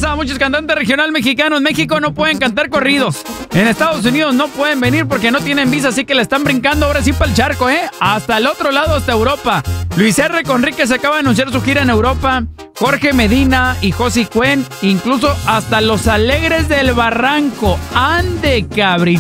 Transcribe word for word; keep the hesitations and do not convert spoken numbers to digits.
pasa? Muchos cantantes regional mexicanos en México no pueden cantar corridos. En Estados Unidos no pueden venir porque no tienen visa, así que le están brincando ahora sí para el charco, ¿eh? Hasta el otro lado, hasta Europa. Luis R. Conríquez acaba de anunciar su gira en Europa. Jorge Medina y Josie Cuen, incluso hasta Los Alegres del Barranco. ¡Ande, cabrito!